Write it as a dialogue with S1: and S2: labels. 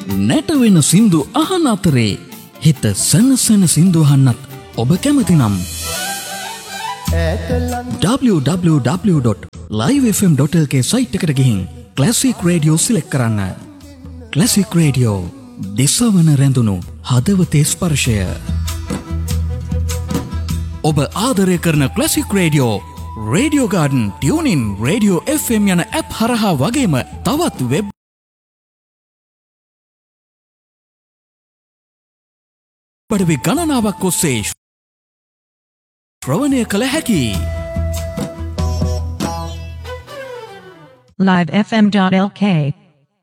S1: නැටවෙන සින්දු අහන අතරේ හිත සනසන සින්දු අහන්නත් ඔබ කැමති නම් www.livefm.lk සයිට් එකට ගිහින් ක්ලාසික් රේඩියෝ සිලෙක්ට් කරන්න. ක්ලාසික් රේඩියෝ දෙසවන රැඳුණු හදවතේ ස්පර්ශය. ඔබ ආදරය කරන classic radio radio garden, tuning, radio FM යන ඇප් හරහා වගේම තවත් වෙබ් පඩවි ගණනාවක් ඔස්සේ ශ්‍රවණය කළ හැකි.
S2: livefm.lk